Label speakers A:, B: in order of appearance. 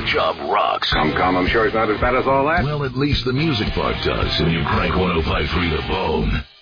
A: the job rocks.
B: Come, I'm sure it's not as bad as all that.
A: Well, at least the music part does when you crank 105.3 The Bone.